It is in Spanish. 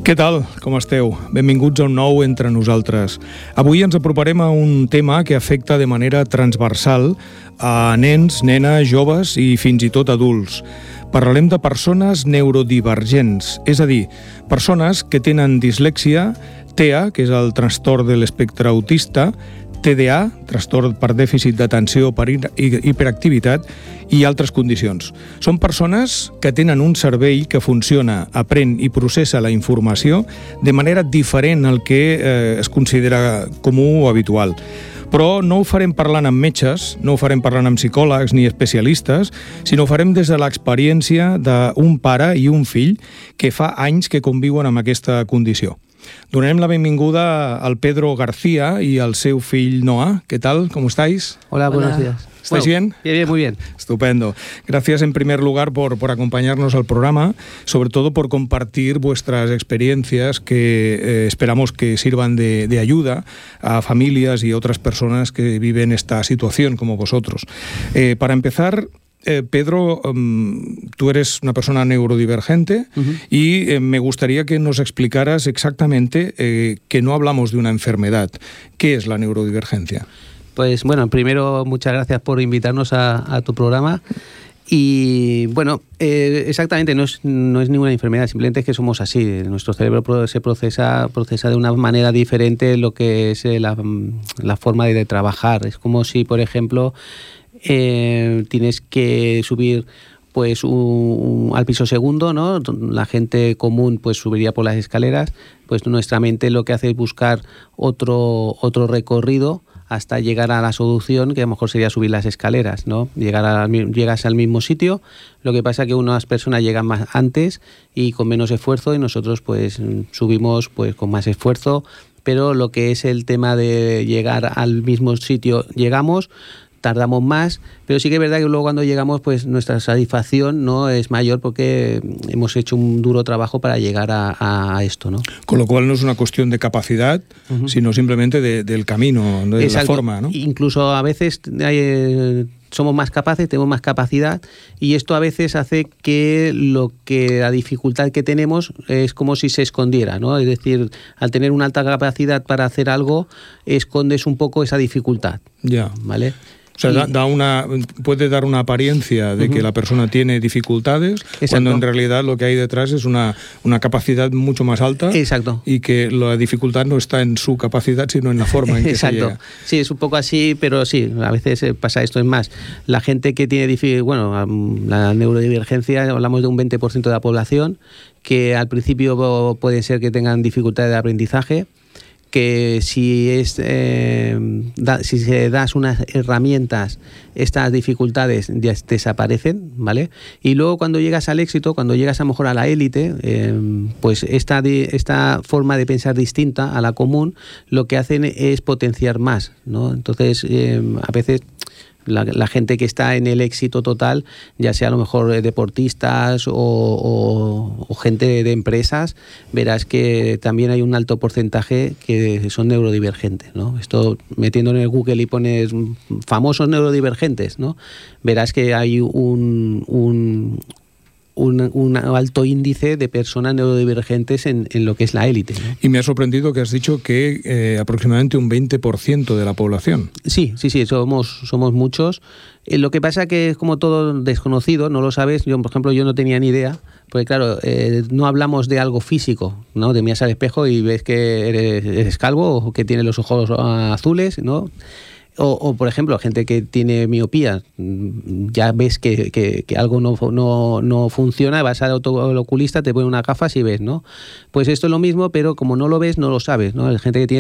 Què tal? Com esteu? Benvinguts a un nou Entre Nosaltres. Avui ens aproparem a un tema que afecta de manera transversal a nens, nenes, joves i fins i tot adults. Parlarem de persones neurodivergents, és a dir, persones que tenen dislèxia, TEA, que és el trastorn de l'espectre autista, TDA, trastorn per dèficit d'atenció per hiperactivitat i altres condicions. Són persones que tenen un cervell que funciona, aprèn i processa la informació de manera diferent al que es considera comú o habitual. Però no ho farem parlant amb metges, no ho farem parlant amb psicòlegs ni especialistes, sinó ho farem des de l'experiència d'un pare i un fill que fa anys que conviuen amb aquesta condició. Donem la benvinguda al Pedro García y al seu fill Noah. ¿Qué tal? ¿Cómo estáis? Hola, buenos días. ¿Estáis bien? Bien, muy bien. Estupendo. Gracias en primer lugar por acompañarnos al programa, sobre todo por compartir vuestras experiencias que esperamos que sirvan de ayuda a familias y otras personas que viven esta situación como vosotros. Para empezar, Pedro, tú eres una persona neurodivergente y me gustaría que nos explicaras exactamente que no hablamos de una enfermedad. ¿Qué es la neurodivergencia? Pues bueno, primero muchas gracias por invitarnos a tu programa. Y bueno, exactamente no es ninguna enfermedad, simplemente es que somos así. Nuestro cerebro se procesa de una manera diferente lo que es la forma de trabajar. Es como si, por ejemplo, tienes que subir pues al piso segundo, ¿no? La gente común pues subiría por las escaleras, pues nuestra mente lo que hace es buscar otro recorrido hasta llegar a la solución, que a lo mejor sería subir las escaleras, ¿no? Llegas al mismo sitio, lo que pasa es que unas personas llegan más antes y con menos esfuerzo, y nosotros pues subimos pues con más esfuerzo, pero lo que es el tema de llegar al mismo sitio, tardamos más, pero sí que es verdad que luego cuando llegamos pues nuestra satisfacción no es mayor porque hemos hecho un duro trabajo para llegar a esto, ¿no? Con lo cual no es una cuestión de capacidad, sino simplemente del camino, de la forma, ¿no? Incluso a veces somos más capaces, tenemos más capacidad, y esto a veces hace que la dificultad que tenemos es como si se escondiera, ¿no? Es decir, al tener una alta capacidad para hacer algo, escondes un poco esa dificultad. Ya. ¿Vale? O sea, puede dar una apariencia de que la persona tiene dificultades, cuando en realidad lo que hay detrás es una capacidad mucho más alta. Exacto. Y que la dificultad no está en su capacidad, sino en la forma en que se llega. Sí, es un poco así, pero sí, a veces pasa esto. Es más, la gente que tiene la neurodivergencia, hablamos de un 20% de la población, que al principio puede ser que tengan dificultades de aprendizaje, que si se das unas herramientas, estas dificultades ya desaparecen, ¿vale? Y luego cuando llegas al éxito, cuando llegas a lo mejor a la élite, pues esta forma de pensar distinta a la común, lo que hacen es potenciar más, ¿no? Entonces, a veces la gente que está en el éxito total, ya sea a lo mejor deportistas o gente de empresas, verás que también hay un alto porcentaje que son neurodivergentes, ¿no? Esto, metiendo en el Google y pones famosos neurodivergentes, ¿no? Verás que hay un alto índice de personas neurodivergentes en lo que es la élite, ¿no? Y me ha sorprendido que has dicho que aproximadamente un 20% de la población. Sí, somos muchos. Lo que pasa que es como todo desconocido, no lo sabes. Yo, por ejemplo, no tenía ni idea, porque claro, no hablamos de algo físico, ¿no? Te miras al espejo y ves que eres calvo o que tienes los ojos azules, ¿no? O, por ejemplo, gente que tiene miopía, ya ves que algo no funciona, vas al oculista, te pone unas gafas y ves, ¿no? Pues esto es lo mismo, pero como no lo ves, no lo sabes, ¿no? Hay gente que tiene